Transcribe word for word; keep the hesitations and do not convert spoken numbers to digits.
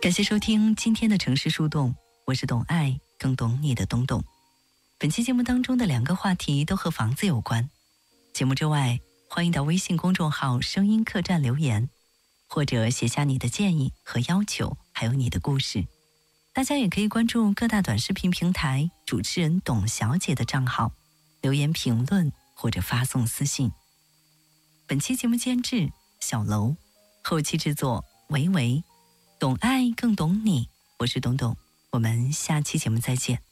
感谢收听今天的城市树洞，我是懂爱更懂你的东东。本期节目当中的两个话题都和房子有关。节目之外，欢迎到微信公众号声音客栈留言，或者写下你的建议和要求，还有你的故事。大家也可以关注各大短视频平台主持人董小姐的账号，留言评论或者发送私信。本期节目监制小楼，后期制作维维，懂爱更懂你，我是董董，我们下期节目再见。